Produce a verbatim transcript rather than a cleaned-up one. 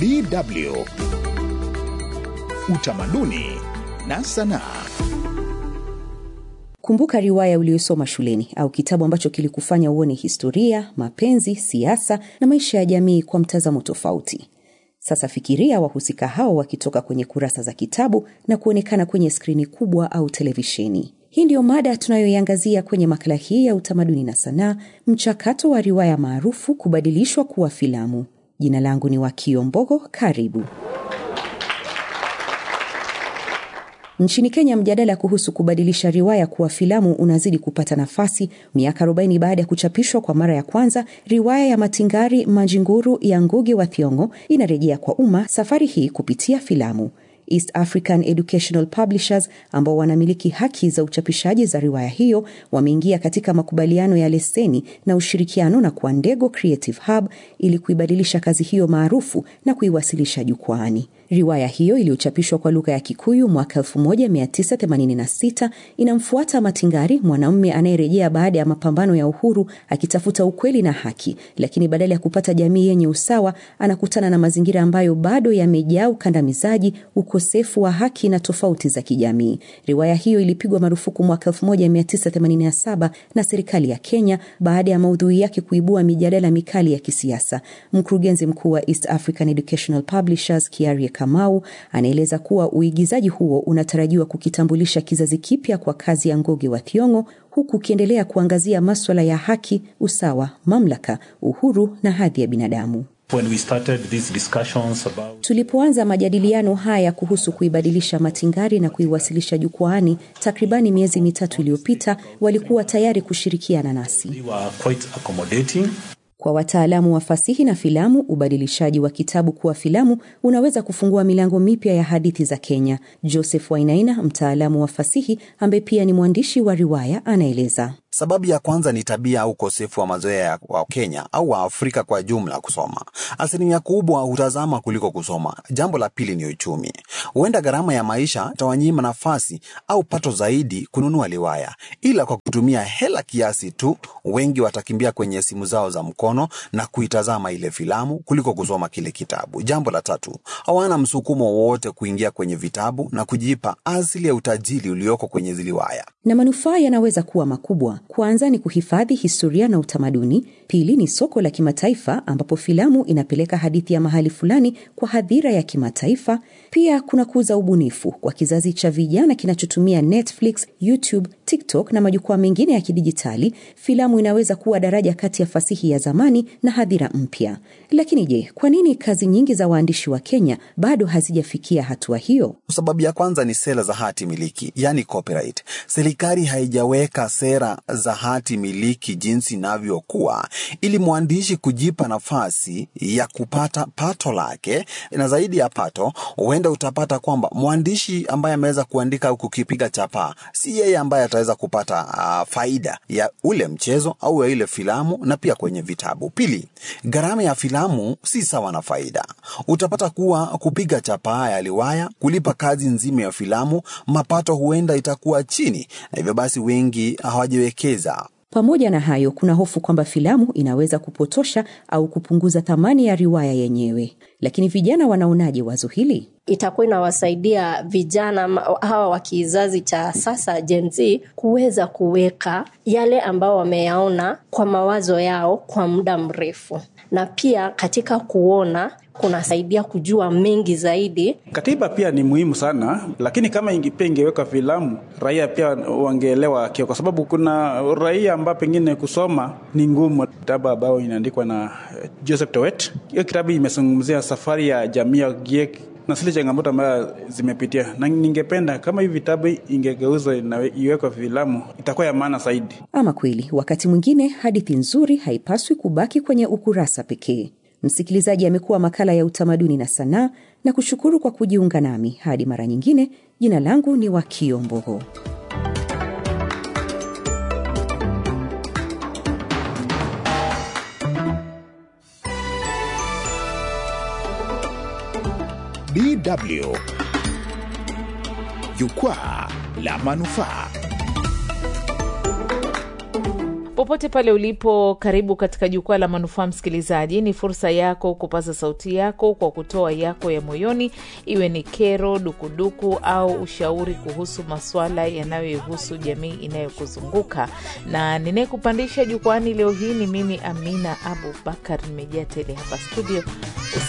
D W Utamaduni na Sanaa. Kumbuka riwaya uliyosoma shuleni au kitabu ambacho kilikufanya uone historia, mapenzi, siasa na maisha ya jamii kwa mtazamo tofauti. Sasa fikiria wahusika hao wakitoka kwenye kurasa za kitabu na kuonekana kwenye skrini kubwa au televisheni. Hii ndio mada tunayoiangazia kwenye makala hii ya Utamaduni na Sanaa, mchakato wa riwaya maarufu kubadilishwa kuwa filamu. Jina langu ni Wakio Mbogo, karibu. Nchini Kenya, mjadala kuhusu kubadilisha riwaya kuwa filamu unazidi kupata nafasi. Miaka arobaini baada ya kuchapishwa kwa mara ya kwanza, riwaya ya Matingari Majinguru ya Ngugi wa Thiong'o inarejea kwa umma, safari hii kupitia filamu. East African Educational Publishers, ambao wanamiliki haki za uchapishaji za riwaya hiyo, wameingia katika makubaliano ya leseni na ushirikiano na Kwandego Creative Hub ili kuibadilisha kazi hiyo maarufu na kuiwasilisha jukwaani. Riwaya hiyo iliyochapishwa kwa lugha ya Kikuyu mwaka elfu moja mia tisa themanini na sita inamfuata Matingari, mwanamume anayerejea baada ya mapambano ya uhuru akitafuta ukweli na haki, lakini badala ya kupata jamii yenye usawa, anakutana na mazingira ambayo bado yamejaa ukandamizaji, ukosefu wa haki na tofauti za kijamii. Riwaya hiyo ilipigwa marufuku mwaka elfu moja mia tisa themanini na saba na serikali ya Kenya baada ya maudhui yake kuibua mijadala mikali ya kisiasa. Mkurugenzi mkuu wa East African Educational Publishers, Kiarie Kamau, anaeleza kuwa uigizaji huo unatarajiwa kukitambulisha kizazi kipya kwa kazi ya Ngugi wa Thiong'o, huku kiendelea kuangazia masuala ya haki, usawa, mamlaka, uhuru na hadhi ya binadamu. When we started these discussions about... Tulipoanza majadiliano haya kuhusu kuibadilisha Matingari na kuiwasilisha jukwaani takribani miezi mitatu iliyopita, walikuwa tayari kushirikiana nasi. We were quite accommodating. Kwa wataalamu wa fasihi na filamu, ubadilishaji wa kitabu kuwa filamu unaweza kufungua milango mipya ya hadithi za Kenya. Joseph Wainaina, mtaalamu wa fasihi ambaye pia ni mwandishi wa riwaya, anaeleza. Sababu ya kwanza ni tabia au ukosefu wa mazoea wa Kenya au wa Afrika kwa jumla kusoma. Asilimia kubwa hutazama kuliko kusoma. Jambo la pili ni uchumi. Huenda gharama ya maisha itawanyima nafasi au pato zaidi kununua riwaya. Ila kwa kutumia hela kiasi tu, wengi watakimbia kwenye simu zao za mkono na kuitazama ile filamu kuliko kusoma kile kitabu. Jambo la tatu, hawana msukumo wote kuingia kwenye vitabu na kujipa asili ya utajiri ulioko kwenye zile riwaya. Na manufaa yanaweza kuwa makubwa. Kwanza ni kuhifadhi historia na utamaduni. Pili ni soko la kimataifa ambapo filamu inapeleka hadithi ya mahali fulani kwa hadhira ya kimataifa. Pia kuna kuza ubunifu kwa kizazi cha vijana kinachotumia Netflix, YouTube, TikTok na majukwaa mengine ya kidijitali. Filamu inaweza kuwa daraja kati ya fasihi ya zamani na hadhira mpya. Lakini je, kwa nini kazi nyingi za waandishi wa Kenya bado hazijafikia hatua hiyo? Sababu ya kwanza ni sera za hati miliki, yani copyright. Serikali haijaweka sera za hati miliki jinsi inavyokuwa ili mwandishi kujipa nafasi ya kupata pato lake. Na zaidi ya pato, huenda utapata kwamba mwandishi ambaye ameweza kuandika au kukipiga chapa, si yeye ambaye ataweza kupata uh, faida ya ule mchezo au ya ile filamu na pia kwenye vitabu. Pili, gharama ya filamu si sawa na faida. Utapata kuwa kupiga chapa ya riwaya, kulipa kazi nzima ya filamu, mapato huenda itakuwa chini, na hivyo basi wengi hawajiwekeza. Pamoja na hayo, kuna hofu kwamba filamu inaweza kupotosha au kupunguza thamani ya riwaya yenyewe. Lakini vijana wanaonaje wazo hili? Itakuwa inawasaidia vijana hawa wa kizazi cha sasa Gen Z kuweza kuweka yale ambao wameyaona kwa mawazo yao kwa muda mrefu. Na pia katika kuona kunasaidia kujua mengi zaidi. Katiba pia ni muhimu sana, lakini kama ingepia ingeweka filamu, raia pia wangeelewa kio, kwa sababu kuna raia ambao pengine kusoma ni ngumu. Kitabu ambao inaandikwa na Joseph Towet, hiyo kitabu imezungumzia safari ya jamii ya Giek na zile changamoto ambazo zimepitia, na ningependa kama hivi vitabu ingegeuzwa na iwekwe filamu, itakuwa ya maana zaidi. Ama kweli, wakati mwingine hadithi nzuri haipaswi kubaki kwenye ukurasa pekee. Msikilizaji, amekuwa makala ya Utamaduni na Sanaa, na kushukuru kwa kujiunga nami. Hadi mara nyingine, jina langu ni Wakio Mbogo. D W Jukwaa la Manufaa. popote pale ulipo, karibu katika jukwaa la manufaa msikilizaji. Ni fursa yako kupaza sauti yako kwa kutoa yako ya moyoni, iwe ni kero, dukuduku au ushauri kuhusu masuala yanayohusu jamii inayokuzunguka. Na ninayekupandisha jukwani leo hii ni mimi Amina Abubakar, nimejaa tele hapa studio.